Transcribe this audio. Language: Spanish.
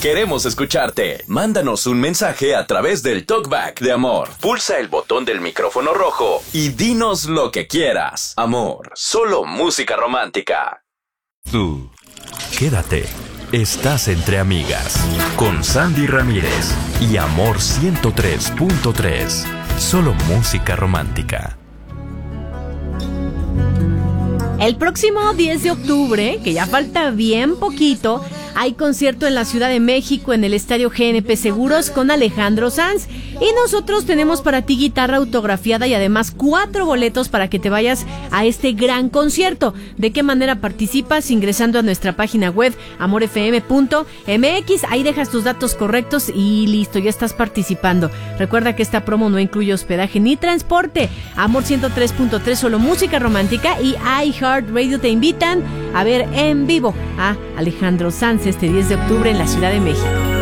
Queremos escucharte. Mándanos un mensaje a través del TalkBack de Amor. Pulsa el botón del micrófono rojo y dinos lo que quieras. Amor, solo música romántica. Tú, quédate. Estás entre amigas. Con Sandy Ramírez y Amor 103.3. Solo música romántica. El próximo 10 de octubre, que ya falta bien poquito, hay concierto en la Ciudad de México en el Estadio GNP Seguros con Alejandro Sanz. Y nosotros tenemos para ti guitarra autografiada y además 4 boletos para que te vayas a este gran concierto. ¿De qué manera participas? Ingresando a nuestra página web amorfm.mx. Ahí dejas tus datos correctos y listo, ya estás participando. Recuerda que esta promo no incluye hospedaje ni transporte. Amor 103.3, solo música romántica, y iHeartRadio te invitan a ver en vivo a Alejandro Sanz este 10 de octubre en la Ciudad de México.